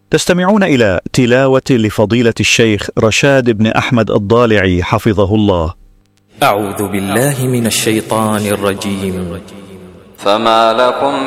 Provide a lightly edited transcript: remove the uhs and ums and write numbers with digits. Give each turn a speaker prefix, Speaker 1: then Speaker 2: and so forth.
Speaker 1: تستمعون إلى تلاوة لفضيلة الشيخ رشاد بن أحمد الضالعي حفظه الله.
Speaker 2: أعوذ بالله من الشيطان الرجيم.
Speaker 3: فما لكم